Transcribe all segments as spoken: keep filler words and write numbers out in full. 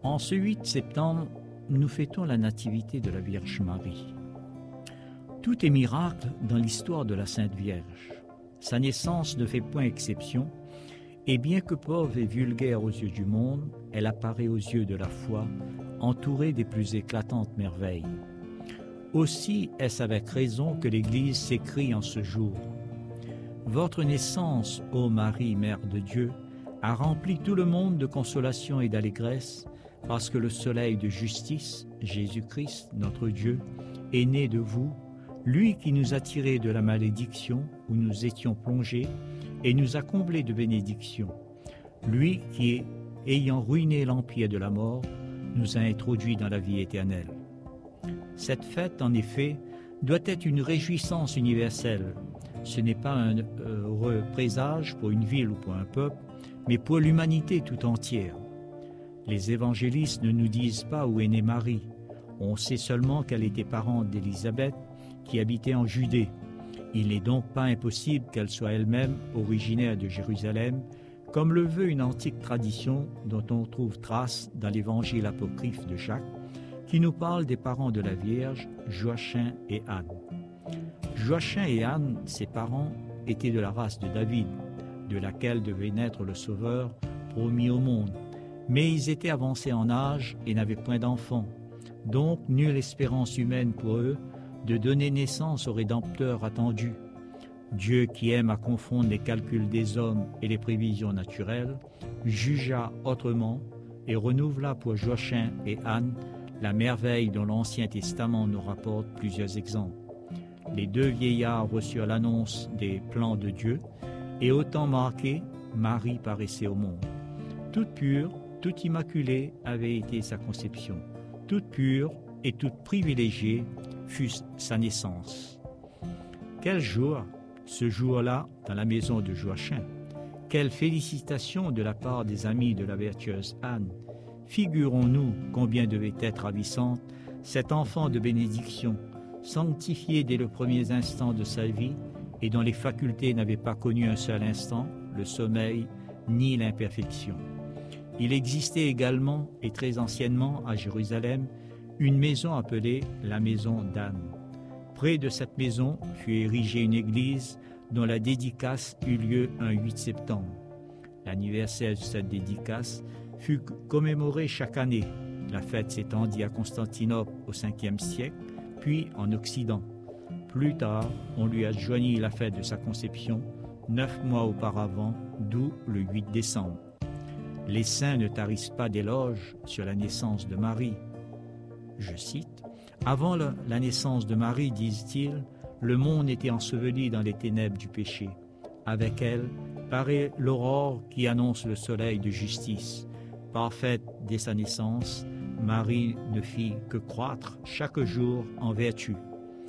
En ce huit septembre, nous fêtons la nativité de la Vierge Marie. Tout est miracle dans l'histoire de la Sainte Vierge. Sa naissance ne fait point exception, et bien que pauvre et vulgaire aux yeux du monde, elle apparaît aux yeux de la foi, entourée des plus éclatantes merveilles. Aussi est-ce avec raison que l'Église s'écrie en ce jour. Votre naissance, ô Marie, Mère de Dieu, a rempli tout le monde de consolation et d'allégresse, parce que le soleil de justice, Jésus-Christ, notre Dieu, est né de vous, lui qui nous a tirés de la malédiction où nous étions plongés et nous a comblés de bénédictions. Lui qui, ayant ruiné l'empire de la mort, nous a introduits dans la vie éternelle. Cette fête, en effet, doit être une réjouissance universelle. Ce n'est pas un heureux présage pour une ville ou pour un peuple, mais pour l'humanité tout entière. Les évangélistes ne nous disent pas où est née Marie. On sait seulement qu'elle était parente d'Élisabeth, qui habitait en Judée. Il n'est donc pas impossible qu'elle soit elle-même originaire de Jérusalem, comme le veut une antique tradition dont on trouve trace dans l'évangile apocryphe de Jacques, qui nous parle des parents de la Vierge, Joachim et Anne. Joachim et Anne, ses parents, étaient de la race de David, de laquelle devait naître le Sauveur promis au monde. Mais ils étaient avancés en âge et n'avaient point d'enfants, donc nulle espérance humaine pour eux de donner naissance au Rédempteur attendu. Dieu, qui aime à confondre les calculs des hommes et les prévisions naturelles, jugea autrement et renouvela pour Joachim et Anne la merveille dont l'Ancien Testament nous rapporte plusieurs exemples. Les deux vieillards reçurent l'annonce des plans de Dieu, et au temps marqué, Marie paraissait au monde. Toute pure, toute immaculée avait été sa conception. Toute pure et toute privilégiée fut sa naissance. Quel jour, ce jour-là, dans la maison de Joachim! Quelle félicitation de la part des amis de la vertueuse Anne! Figurons-nous combien devait être ravissante cet enfant de bénédiction, sanctifié dès le premier instant de sa vie et dont les facultés n'avaient pas connu un seul instant, le sommeil ni l'imperfection. Il existait également, et très anciennement, à Jérusalem, une maison appelée la maison d'Anne. Près de cette maison fut érigée une église dont la dédicace eut lieu un huit septembre. L'anniversaire de cette dédicace fut commémoré chaque année. La fête s'étendit à Constantinople au cinquième siècle, puis en Occident. Plus tard, on lui adjoignit la fête de sa conception, neuf mois auparavant, d'où le huit décembre. Les saints ne tarissent pas d'éloges sur la naissance de Marie. Je cite, « Avant la, la naissance de Marie, disent-ils, le monde était enseveli dans les ténèbres du péché. Avec elle, paraît l'aurore qui annonce le soleil de justice. Parfaite dès sa naissance, Marie ne fit que croître chaque jour en vertu.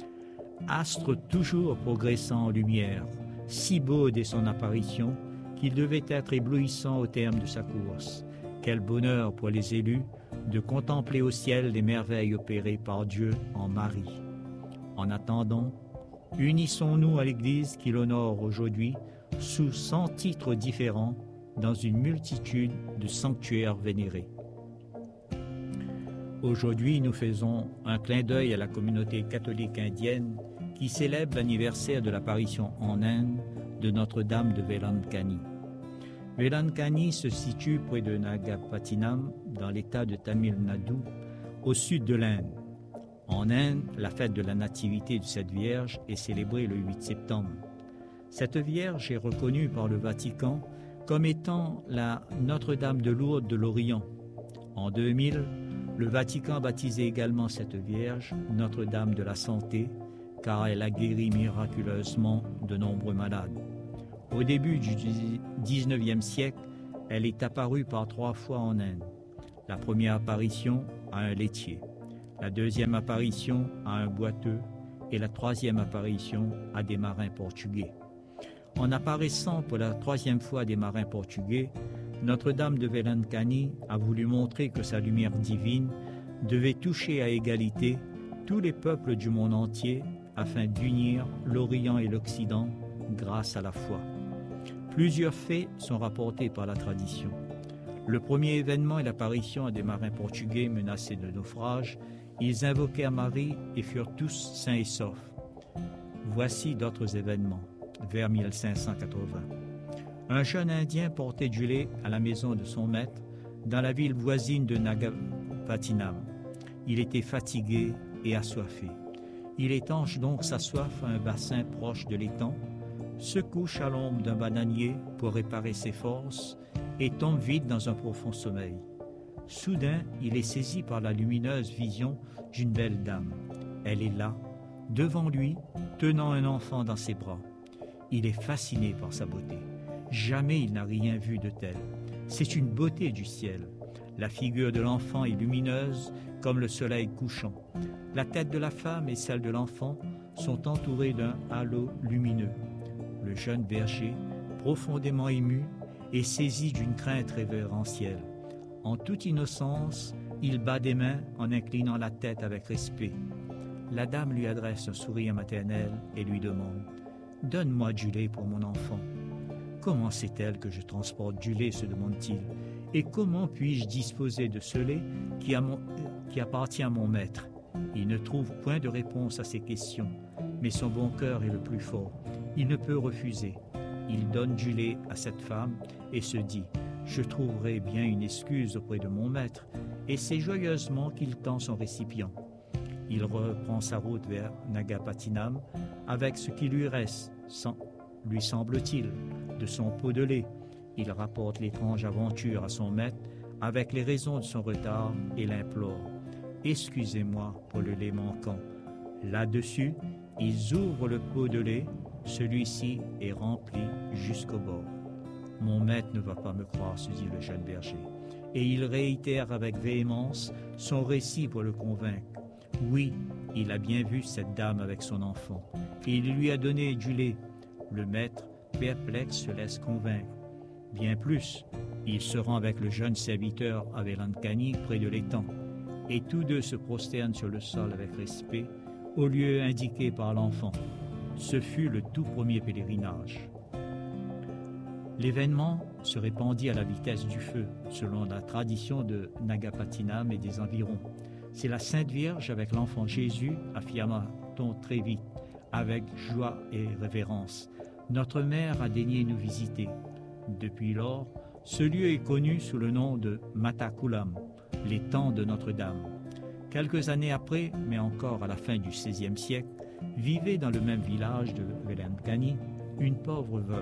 Astre toujours progressant en lumière, si beau dès son apparition qu'il devait être éblouissant au terme de sa course. Quel bonheur pour les élus de contempler au ciel les merveilles opérées par Dieu en Marie. En attendant, unissons-nous à l'Église qui l'honore aujourd'hui sous cent titres différents dans une multitude de sanctuaires vénérés. Aujourd'hui, nous faisons un clin d'œil à la communauté catholique indienne qui célèbre l'anniversaire de l'apparition en Inde de Notre-Dame de Velankani. Velankani se situe près de Nagapattinam, dans l'état de Tamil Nadu, au sud de l'Inde. En Inde, la fête de la nativité de cette Vierge est célébrée le huit septembre. Cette Vierge est reconnue par le Vatican comme étant la Notre-Dame de Lourdes de l'Orient. En deux mille, le Vatican baptisait également cette Vierge Notre-Dame de la Santé, car elle a guéri miraculeusement de nombreux malades. Au début du dix-neuvième siècle, elle est apparue par trois fois en Inde. La première apparition à un laitier, la deuxième apparition à un boiteux et la troisième apparition à des marins portugais. En apparaissant pour la troisième fois à des marins portugais, Notre-Dame de Velankani a voulu montrer que sa lumière divine devait toucher à égalité tous les peuples du monde entier afin d'unir l'Orient et l'Occident grâce à la foi. Plusieurs faits sont rapportés par la tradition. Le premier événement est l'apparition à des marins portugais menacés de naufrage. Ils invoquèrent Marie et furent tous sains et saufs. Voici d'autres événements, vers mille cinq cent quatre-vingts. Un jeune Indien portait du lait à la maison de son maître dans la ville voisine de Nagapattinam. Il était fatigué et assoiffé. Il étanche donc sa soif à un bassin proche de l'étang, se couche à l'ombre d'un bananier pour réparer ses forces et tombe vite dans un profond sommeil. Soudain, il est saisi par la lumineuse vision d'une belle dame. Elle est là, devant lui, tenant un enfant dans ses bras. Il est fasciné par sa beauté. Jamais il n'a rien vu de tel. C'est une beauté du ciel. La figure de l'enfant est lumineuse comme le soleil couchant. La tête de la femme et celle de l'enfant sont entourées d'un halo lumineux. Le jeune berger, profondément ému, est saisi d'une crainte révérentielle. En toute innocence, il bat des mains en inclinant la tête avec respect. La dame lui adresse un sourire maternel et lui demande « Donne-moi du lait pour mon enfant. » Comment sait-elle que je transporte du lait, se demande-t-il, et comment puis-je disposer de ce lait qui, a mon, qui appartient à mon maître? Il ne trouve point de réponse à ces questions, mais son bon cœur est le plus fort. Il ne peut refuser. Il donne du lait à cette femme et se dit « Je trouverai bien une excuse auprès de mon maître », et c'est joyeusement qu'il tend son récipient. Il reprend sa route vers Nagapattinam avec ce qui lui reste, sans, lui semble-t-il, de son pot de lait. Il rapporte l'étrange aventure à son maître avec les raisons de son retard et l'implore. « Excusez-moi pour le lait manquant. » Là-dessus, ils ouvrent le pot de lait. Celui-ci est rempli jusqu'au bord. « Mon maître ne va pas me croire, se dit le jeune berger. » Et il réitère avec véhémence son récit pour le convaincre. Oui, il a bien vu cette dame avec son enfant, et il lui a donné du lait. Le maître, perplexe, se laisse convaincre. Bien plus, il se rend avec le jeune serviteur à Velankani près de l'étang, et tous deux se prosternent sur le sol avec respect, au lieu indiqué par l'enfant. Ce fut le tout premier pèlerinage. L'événement se répandit à la vitesse du feu, selon la tradition de Nagapattinam et des environs. C'est la Sainte Vierge avec l'enfant Jésus, affirma-t-on très vite, avec joie et révérence. Notre mère a daigné nous visiter. Depuis lors, ce lieu est connu sous le nom de Matakulam, l'étang de Notre-Dame. Quelques années après, mais encore à la fin du seizième siècle, vivait dans le même village de Velankani une pauvre veuve.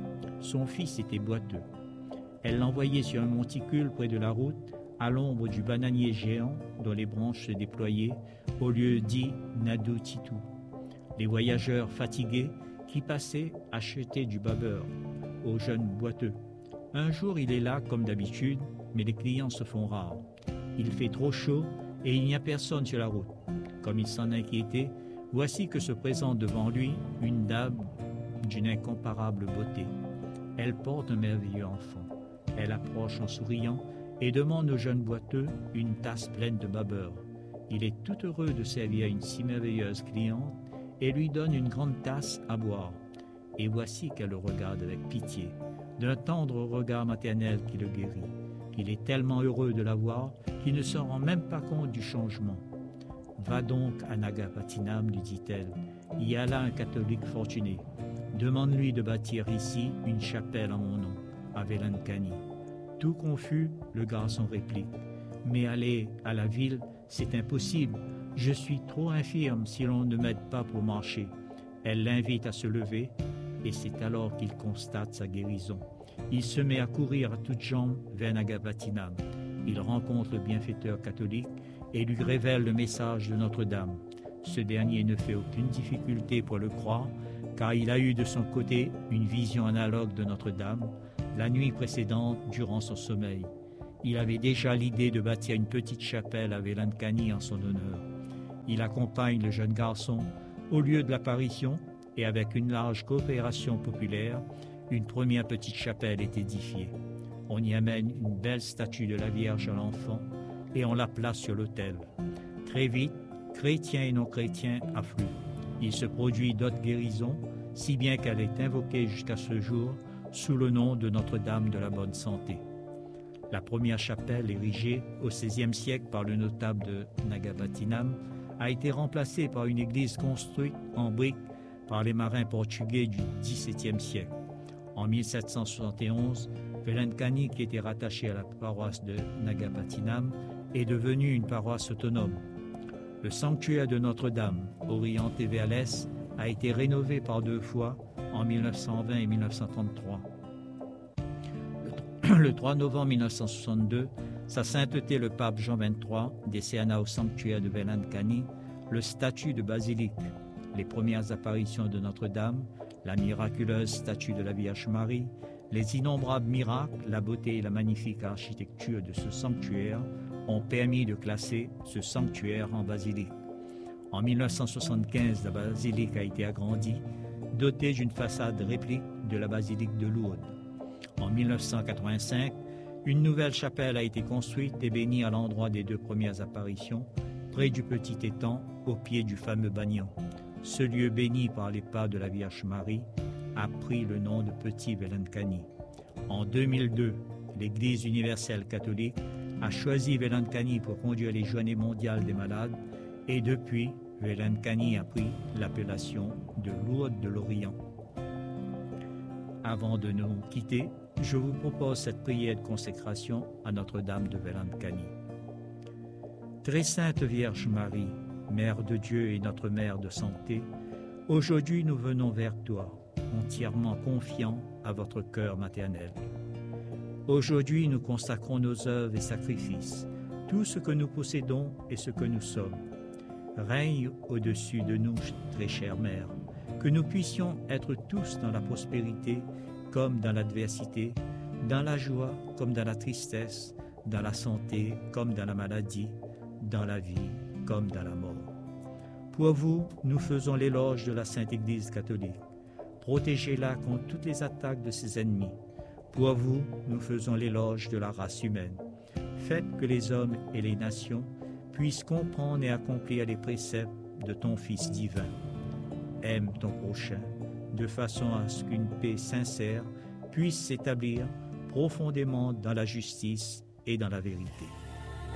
Son fils était boiteux. Elle l'envoyait sur un monticule près de la route, à l'ombre du bananier géant dont les branches se déployaient, au lieu dit Nadu Titu. Les voyageurs fatigués qui passaient achetaient du babeur aux jeunes boiteux. Un jour, il est là comme d'habitude, mais les clients se font rares. Il fait trop chaud et il n'y a personne sur la route. Comme il s'en inquiétait, voici que se présente devant lui une dame d'une incomparable beauté. Elle porte un merveilleux enfant. Elle approche en souriant et demande au jeune boiteux une tasse pleine de babeur. Il est tout heureux de servir une si merveilleuse cliente et lui donne une grande tasse à boire. Et voici qu'elle le regarde avec pitié, d'un tendre regard maternel qui le guérit. Il est tellement heureux de la voir qu'il ne se rend même pas compte du changement. « Va donc à Nagapattinam, lui dit-elle. Il y a là un catholique fortuné. Demande-lui de bâtir ici une chapelle en mon nom, à Velankani. » Tout confus, le garçon réplique. « Mais aller à la ville, c'est impossible. Je suis trop infirme si l'on ne m'aide pas pour marcher. » Elle l'invite à se lever et c'est alors qu'il constate sa guérison. Il se met à courir à toutes jambes vers Nagapattinam. Il rencontre le bienfaiteur catholique et lui révèle le message de Notre-Dame. Ce dernier ne fait aucune difficulté pour le croire, car il a eu de son côté une vision analogue de Notre-Dame la nuit précédente durant son sommeil. Il avait déjà l'idée de bâtir une petite chapelle à Velankani en son honneur. Il accompagne le jeune garçon au lieu de l'apparition et avec une large coopération populaire, une première petite chapelle est édifiée. On y amène une belle statue de la Vierge à l'enfant et on la place sur l'autel. Très vite, chrétiens et non-chrétiens affluent. Il se produit d'autres guérisons, si bien qu'elle est invoquée jusqu'à ce jour sous le nom de Notre-Dame de la Bonne Santé. La première chapelle, érigée au seizième siècle par le notable de Nagapattinam, a été remplacée par une église construite en briques par les marins portugais du dix-septième siècle. En mille sept cent soixante et onze, Velankani, qui était rattachée à la paroisse de Nagapattinam, est devenue une paroisse autonome. Le sanctuaire de Notre-Dame, Oriente et Véalès, a été rénové par deux fois en mille neuf cent vingt et mille neuf cent trente-trois. Le trois novembre mille neuf cent soixante-deux, Sa Sainteté le pape Jean vingt-trois décerna au sanctuaire de Velankani le statut de basilique. Les premières apparitions de Notre-Dame, la miraculeuse statue de la Vierge Marie, les innombrables miracles, la beauté et la magnifique architecture de ce sanctuaire ont permis de classer ce sanctuaire en basilique. En mille neuf cent soixante-quinze, la basilique a été agrandie, dotée d'une façade réplique de la basilique de Lourdes. En mille neuf cent quatre-vingt-cinq, une nouvelle chapelle a été construite et bénie à l'endroit des deux premières apparitions, près du petit étang, au pied du fameux Bagnan. Ce lieu béni par les pas de la Vierge Marie a pris le nom de Petit Velankani. En deux mille deux, l'Église universelle catholique a choisi Velankani pour conduire les Journées mondiales des malades et depuis, Velankani a pris l'appellation de Lourdes de l'Orient. Avant de nous quitter, je vous propose cette prière de consécration à Notre-Dame de Velankani. Très sainte Vierge Marie, Mère de Dieu et notre Mère de santé, aujourd'hui nous venons vers toi, entièrement confiants à votre cœur maternel. Aujourd'hui nous consacrons nos œuvres et sacrifices, tout ce que nous possédons et ce que nous sommes. Règne au-dessus de nous, très chère Mère, que nous puissions être tous dans la prospérité comme dans l'adversité, dans la joie comme dans la tristesse, dans la santé comme dans la maladie, dans la vie comme dans la mort. Pour vous, nous faisons l'éloge de la Sainte Église catholique. Protégez-la contre toutes les attaques de ses ennemis. Pour vous, nous faisons l'éloge de la race humaine. Faites que les hommes et les nations puissent comprendre et accomplir les préceptes de ton Fils divin. Aime ton prochain, de façon à ce qu'une paix sincère puisse s'établir profondément dans la justice et dans la vérité.